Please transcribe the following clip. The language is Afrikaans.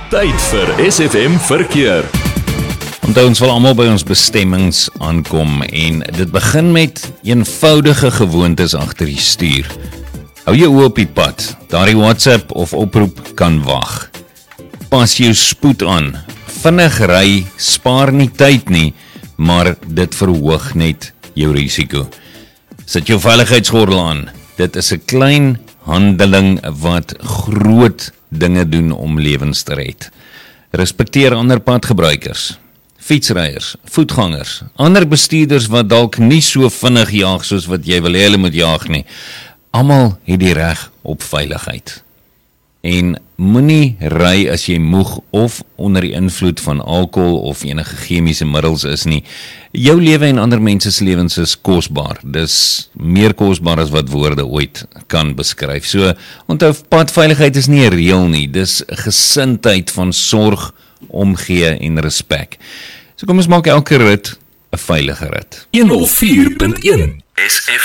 Tyd vir SFM Verkeer. Onthou, ons wil almal by ons bestemmings aankom en dit begin met eenvoudige gewoontes agter die stuur. Hou jou oë op die pad, daardie WhatsApp of oproep kan wag. Pas jou spoed aan, vinnig ry, spaar nie tyd nie, maar dit verhoog net jou risiko. Sit jou veiligheidsgordel aan, dit is 'n klein handeling wat groot dinge doen om lewens te red. Respekteer ander padgebruikers, fietsryers, voetgangers, ander bestuurders wat dalk nie so vinnig jaag soos wat jy wil hê hulle moet jaag nie. Almal het die reg op veiligheid. En moenie ry as jy moeg of onder die invloed van alkohol of enige chemiese middels is nie. Jou lewe en ander mense se lewens is kosbaar. Dis meer kosbaar as wat woorde ooit kan beskryf. So, onthou, padveiligheid is nie 'n reël nie. Dis 'n gesindheid van sorg, omgee en respek. So kom ons maak elke rit 'n veilige rit. 104.1 SFM